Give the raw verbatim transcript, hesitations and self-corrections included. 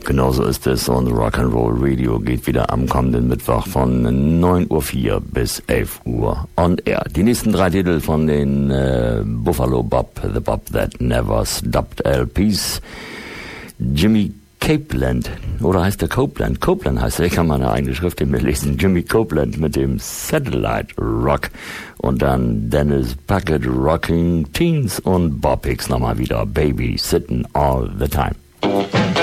Genauso ist es und Rock'n'Roll Radio geht wieder am kommenden Mittwoch von neun Uhr vier bis elf Uhr on air. Die nächsten drei Titel von den äh, Buffalo Bob, The Bob That Never Stopped L Ps. Jimmy Copeland, oder heißt der Copeland? Copeland heißt er, ich kann meine eigene Schrift hier mitlesen. Jimmy Copeland mit dem Satellite Rock und dann Dennis Packard Rocking Teens und Bob Hicks nochmal wieder Baby Sitting All the Time.